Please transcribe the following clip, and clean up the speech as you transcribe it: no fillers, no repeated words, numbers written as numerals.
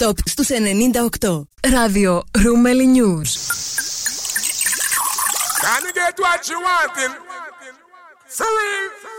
Top στους 98. Radio Roumeli News. Can you get what you want? Sorry.